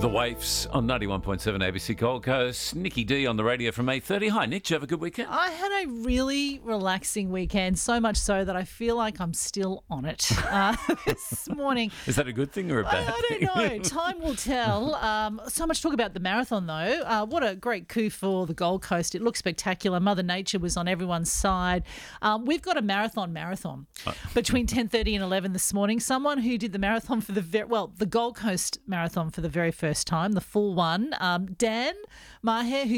The Waifs on 91.7 ABC Gold Coast. Nikki D on the radio from 8:30. Hi, Nick. Did you have a good weekend? I had a really relaxing weekend, so much so that I feel like I'm still on it this morning. Is that a good thing or a bad thing? I don't know. Time will tell. So much talk about the marathon, though. What a great coup for the Gold Coast. It looks spectacular. Mother Nature was on everyone's side. We've got a marathon between 10:30 and 11 this morning. Someone who did the marathon for the Gold Coast marathon for the very first time, the full one, Dan Maher, who